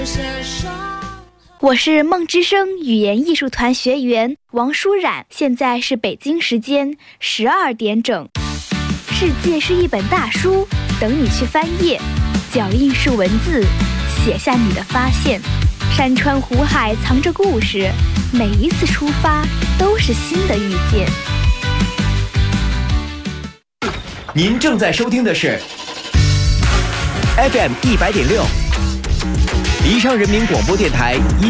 我是梦之声语言艺术团学员王舒冉，现在是北京时间12点整。世界是一本大书，等你去翻页。脚印是文字，写下你的发现。山川湖海藏着故事，每一次出发都是新的遇见。 您正在收听的是 FM 100.6，宜昌人民广播电台